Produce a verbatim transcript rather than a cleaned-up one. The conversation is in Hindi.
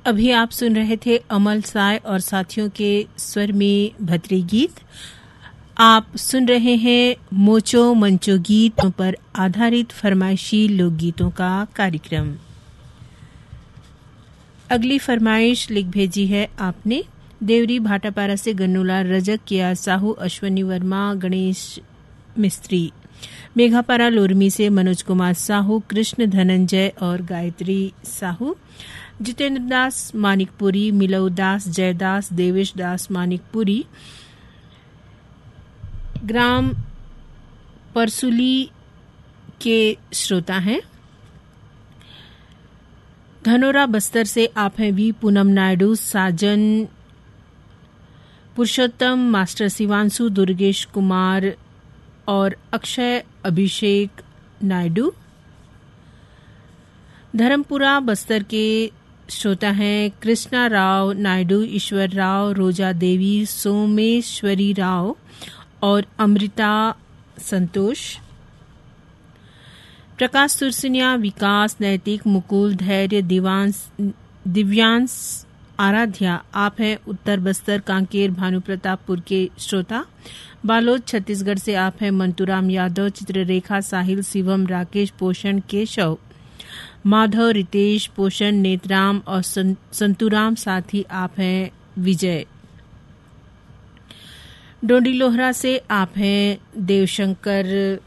अभी आप सुन रहे थे अमल साय और साथियों के स्वर में भतरी गीत। आप सुन रहे हैं मोचो मंचो गीतों पर आधारित फरमाइशी लोकगीतों का कार्यक्रम। अगली फरमाइश लिख भेजी है आपने देवरी भाटापारा से गन्नूला रजक किया साहू, अश्वनी वर्मा, गणेश मिस्त्री, मेघापारा लोरमी से मनोज कुमार साहू, कृष्ण धनंजय और गायत्री साहू, जितेंद्र दास मानिकपुरी, मिलऊ दास, जयदास, देवेश दास मानिकपुरी, ग्राम परसुली के श्रोता हैं। धनोरा बस्तर से आप हैं we Poonam Naidu, Sajan Purushottam, master Shivanshu, Durgesh Kumar और अक्षय अभिषेक नायडू। धर्मपुरा बस्तर के श्रोता हैं कृष्णा राव नायडू, ईश्वर राव, रोजा देवी, सोमेश्वरी राव और अमृता संतोष। प्रकाश सुरसिनिया, विकास, नैतिक, मुकुल, धैर्य, दिवांश, दिव्यांश, आराध्या आप हैं उत्तर बस्तर कांकेर भानु प्रतापपुर के श्रोता। बालोद छत्तीसगढ़ से आप हैं मंतूराम यादव, चित्ररेखा, साहिल, शिवम, राकेश, पोषण, केशव, माधव, रितेश, पोषण, नेतराम और संतुराम। साथ ही आप हैं विजय। डोंडी लोहरा से आप हैं देवशंकर